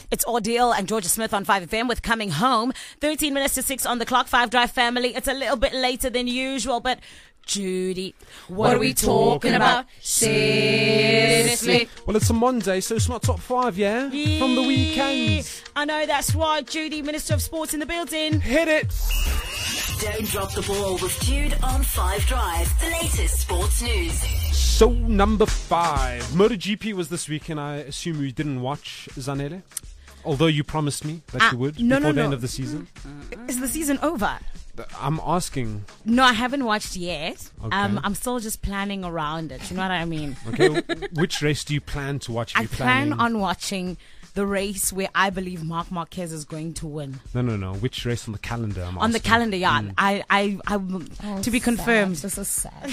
It's Ordeal and Georgia Smith on 5FM with Coming Home. 13 minutes to 6 on the clock. 5 Drive family. It's a little bit later than usual, but Judy, what are we talking about? Seriously. Well, it's a Monday, so it's not top 5, yeah? From the weekend. I know, that's right. Judy, Minister of Sports in the building. Hit it. Don't drop the ball with Jude on 5 Drive, the latest sports news. So, number 5. MotoGP was this weekend. I assume you didn't watch, Zanele? Although you promised me that you would before the end of the season. Is the season over? I'm asking. No, I haven't watched yet. Okay. I'm still just planning around it. You know what I mean? Okay, which race do you plan to watch? I plan on watching the race where I believe Marc Marquez is going to win. No. Which race on the calendar? On the calendar, yeah. I to be confirmed. This is sad.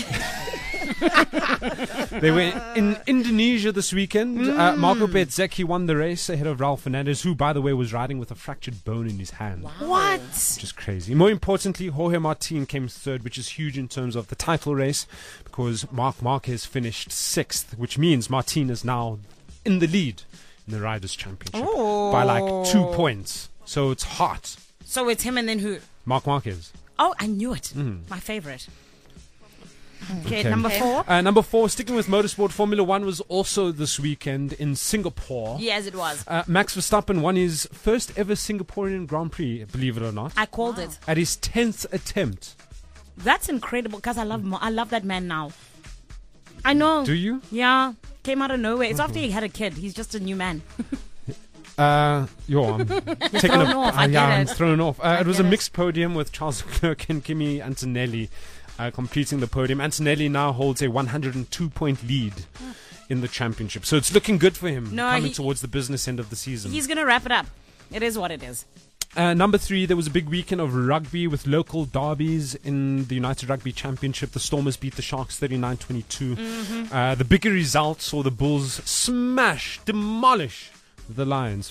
They were in Indonesia this weekend. Marco Bezzecchi won the race ahead of Raul Fernandez, who, by the way, was riding with a fractured bone in his hand. Wow. What? Which is crazy. More importantly, Jorge Martin came third, which is huge in terms of the title race, because Marc Marquez finished 6th, which means Martin is now in the lead in the Riders' Championship by like 2 points. So it's hot. So it's him and then who? Marc Marquez. Oh, I knew it. My favorite. Okay, number 4. Number 4, sticking with motorsport, Formula 1 was also this weekend in Singapore. Yes, it was. Max Verstappen won his first ever Singaporean Grand Prix, believe it or not. I called it. At his 10th attempt. That's incredible because I love that man now. I know. Do you? Yeah. Came out of nowhere. It's after he had a kid. He's just a new man. I'm taking thrown off. I get I'm it. thrown off. It was a get it. mixed podium with Charles Leclerc and Kimi Antonelli completing the podium. Antonelli now holds a 102-point lead in the championship. So it's looking good for him coming towards the business end of the season. He's going to wrap it up. It is what it is. Number 3, there was a big weekend of rugby with local derbies in the United Rugby Championship. The Stormers beat the Sharks 39-22. The bigger result saw the Bulls demolish the Lions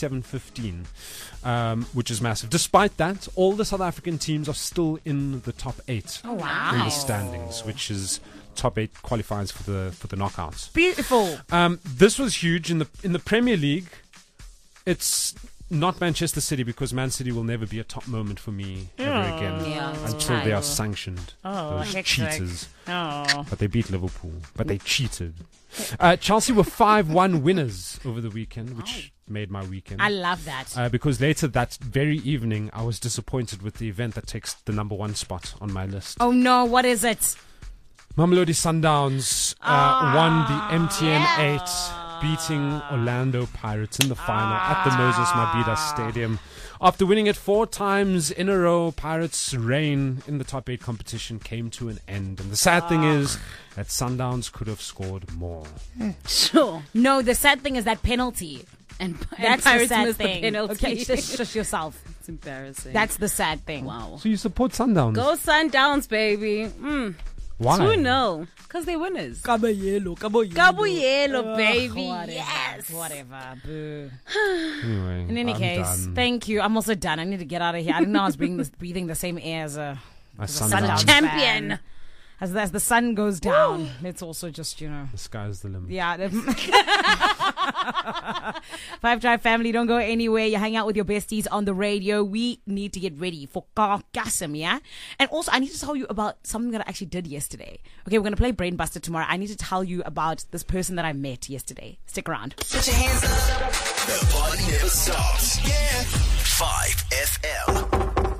57-15, which is massive. Despite that, all the South African teams are still in the top 8 in the standings, which is top 8 qualifiers for the knockouts. Beautiful. This was huge in the Premier League. It's not Manchester City, because Man City will never be a top moment for me ever again until they are sanctioned. Those cheaters. But they beat Liverpool. But they cheated. Chelsea were 5-1 winners over the weekend, which made my weekend. I love that. Because later that very evening, I was disappointed with the event that takes the number 1 spot on my list. Oh no, what is it? Mamelodi Sundowns won the MTN 8, beating Orlando Pirates in the final at the Moses Mabhida Stadium. After winning it 4 times in a row, Pirates' reign in the top 8 competition came to an end. And the sad thing is that Sundowns could have scored more. Sure. No, the sad thing is that penalty. And That's Pirates the sad missed thing. the penalty. Okay, just yourself. It's embarrassing. That's the sad thing. wow. So you support Sundowns? Go Sundowns, baby. Why? 2-0. Because they're winners. Caballero, baby. Yes. Whatever. Boo. Anyway, In any case, done. thank you. I'm also done. I need to get out of here. I didn't know I was breathing the same air as a Sundowns. Sundowns Champion. fan. As the sun goes down, it's also just, The sky's the limit. Yeah. 5 Drive family, don't go anywhere. You hang out with your besties on the radio. We need to get ready for Gargasm, yeah? And also, I need to tell you about something that I actually did yesterday. Okay, we're going to play Brain Buster tomorrow. I need to tell you about this person that I met yesterday. Stick around. Put your hands up. The party never stops. Yeah. 5FM.